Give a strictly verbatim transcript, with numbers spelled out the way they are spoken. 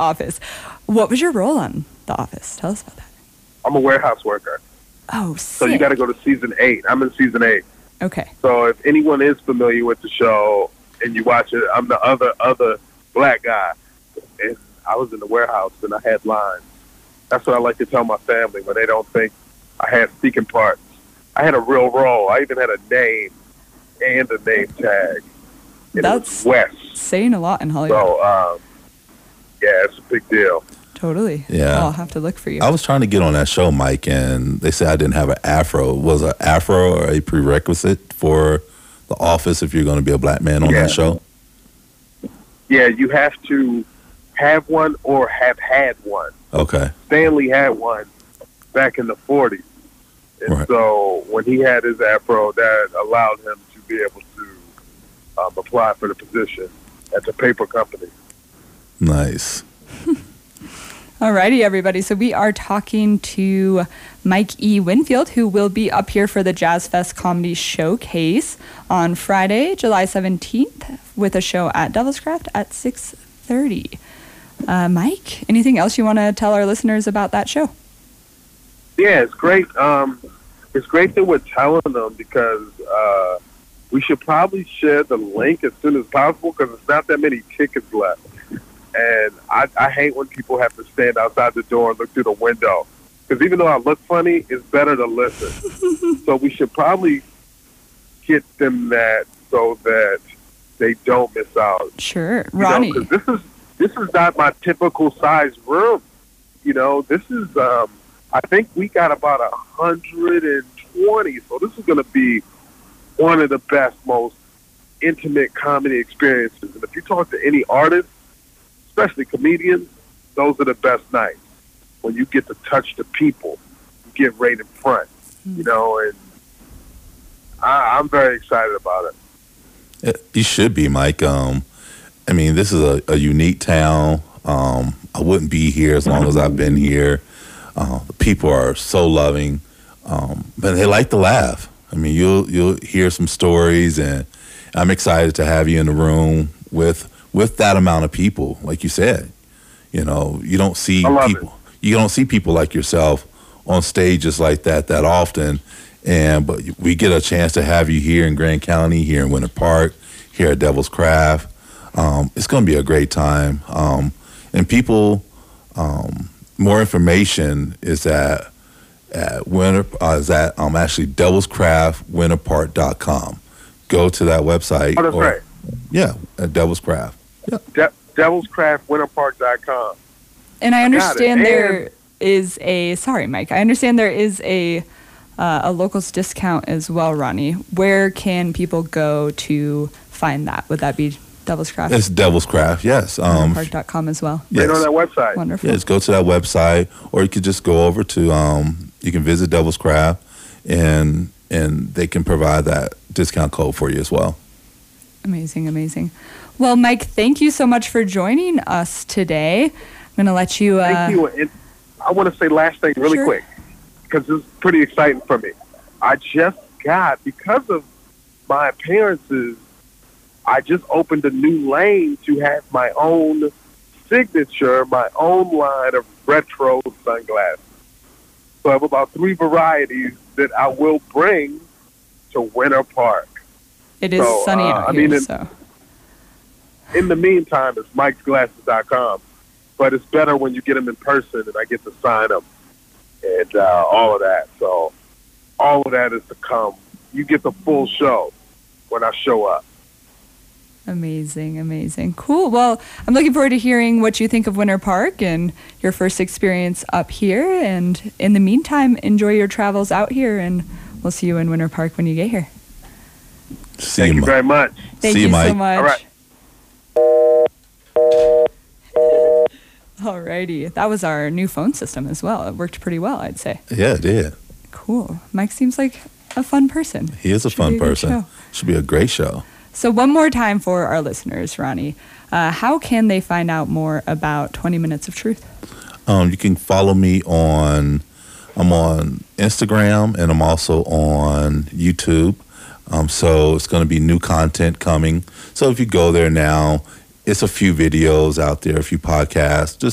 Office. What was your role on The Office? Tell us about that. I'm a warehouse worker. Oh, sick. So you got to go to season eight. I'm in season eight. Okay. So if anyone is familiar with the show and you watch it, I'm the other other black guy. And I was in the warehouse and I had lines. That's what I like to tell my family when they don't think I had speaking parts. I had a real role. I even had a name and a name tag. And That's it was Wes. Saying a lot in Hollywood. So, um, yeah, it's a big deal. Totally. Yeah. I'll have to look for you. I was trying to get on that show, Mike, and they said I didn't have an afro. Was an afro or a prerequisite for The Office if you're going to be a black man on Yeah. that show? Yeah, you have to have one or have had one. Okay. Stanley had one back in the forties. And Right. so when he had his afro, that allowed him to be able to um, apply for the position at the paper company. Nice. Alrighty, everybody. So we are talking to Mike E. Winfield, who will be up here for the Jazz Fest Comedy Showcase on Friday, July seventeenth, with a show at Devil's Craft at six thirty. Uh, Mike, anything else you want to tell our listeners about that show? Yeah, it's great. Um, it's great that we're telling them because uh, we should probably share the link as soon as possible because it's not that many tickets left. And I, I hate when people have to stand outside the door and look through the window. Because even though I look funny, it's better to listen. So we should probably get them that so that they don't miss out. Sure. Ronnie. You know, 'cause this is this is not my typical size room. You know, this is, um, I think we got about one hundred twenty. So this is going to be one of the best, most intimate comedy experiences. And if you talk to any artist, especially comedians, those are the best nights when you get to touch the people, you get right in front, mm. you know, and I, I'm very excited about it. You should be, Mike. Um, I mean, this is a, a unique town. Um, I wouldn't be here as long as I've been here. Uh, the people are so loving, um, but they like to laugh. I mean, you'll you'll hear some stories, and I'm excited to have you in the room with with that amount of people. Like you said, you know, you don't see people. It. You don't see people like yourself on stages like that that often. And but we get a chance to have you here in Grand County, here in Winter Park, here at Devil's Craft. Um, it's going to be a great time. Um, and people, um, more information is at at Winter uh, is at um actually Devil's Craft Winter Park dot com. Go to that website. Oh, that's or, right. Yeah, at Devil's Craft. Yeah. De- Devil's Craft Winter Park dot com. And I understand I there is a sorry, Mike. I understand there is a uh, a locals discount as well, Ronnie. Where can people go to find that? Would that be Devil's Craft? It's Devil's Craft, yes. Um, Park dot com as well. Yes. Right on that website. Wonderful. Yeah, just go to that website, or you could just go over to, um, you can visit Devil's Craft, and and they can provide that discount code for you as well. Amazing, amazing. Well, Mike, thank you so much for joining us today. I'm going to let you... Uh, Thank you. And I want to say last thing really Sure. quick, because it's pretty exciting for me. I just got, because of my appearances, I just opened a new lane to have my own signature, my own line of retro sunglasses. So I have about three varieties that I will bring to Winter Park. it is so, sunny uh, out I here, mean, it- so... In the meantime, it's mikes glasses dot com. But it's better when you get them in person and I get to sign them and uh, all of that. So all of that is to come. You get the full show when I show up. Amazing, amazing. Cool. Well, I'm looking forward to hearing what you think of Winter Park and your first experience up here. And in the meantime, enjoy your travels out here, and we'll see you in Winter Park when you get here. See Thank you Mi- very much. Thank See you you, Mike. so much. All right. Alrighty. That was our new phone system as well. It worked pretty well, I'd say. Yeah, it did. Cool. Mike seems like a fun person. He is a Should fun be a good person. show. Should be a great show. So one more time for our listeners, Ronnie. Uh, how can they find out more about twenty minutes of Truth? Um, you can follow me on, I'm on Instagram, and I'm also on YouTube. Um, so it's going to be new content coming. So if you go there now, it's a few videos out there, a few podcasts. Just